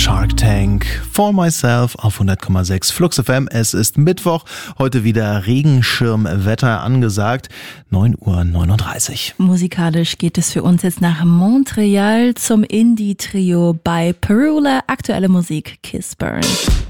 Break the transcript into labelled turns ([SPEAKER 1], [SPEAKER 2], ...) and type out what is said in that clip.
[SPEAKER 1] Shark Tank, For Myself auf 100,6 Flux FM. Es ist Mittwoch, heute wieder Regenschirmwetter angesagt, 9:39 Uhr.
[SPEAKER 2] Musikalisch geht es für uns jetzt nach Montreal zum Indie-Trio bei Perula. Aktuelle Musik, Kiss Burn.